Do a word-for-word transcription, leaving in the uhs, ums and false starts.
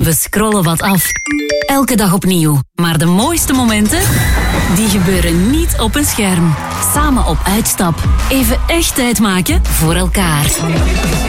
We scrollen wat af. Elke dag opnieuw. Maar de mooiste momenten, die gebeuren niet op een scherm. Samen op uitstap. Even echt tijd maken voor elkaar.